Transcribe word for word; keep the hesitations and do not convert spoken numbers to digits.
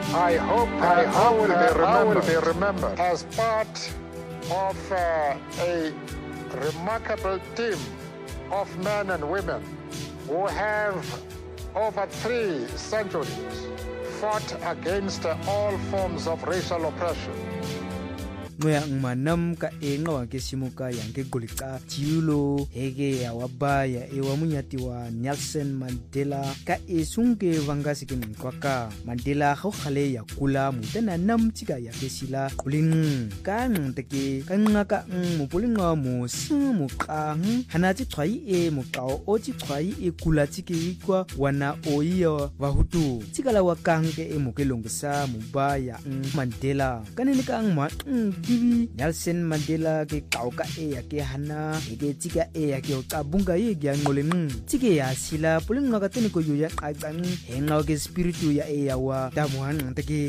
I hope I, I, will, be I will be remembered as part of uh, a remarkable team of men and women who have over three centuries fought against all forms of racial oppression. Ngoya ngmanam ka enga wa ke simuka yang ke golika tiulo hege ya wabaya e wa munyati wa Nelson Mandela ka esunge vanga sikin kwaka Mandela go khale ya kula mutana nam tika ya ke sila kuling ka nteke ka ngaka mo pulinga mo simu ka hanati twai e mo kao o ti twai e kula tiki kwa wana oiya wa hutu tikala wa kange e mo ke longsa mubaya Mandela kanene ka ngma Kiwi Nelson Mandela ke kauka e ya ke hana e ke tika e ya ke kabunga ye ya ngoleng tike ya sila pulinga ka tene ko yo ya qaqang henga ke spiritu ya e ya wa tabuhan teke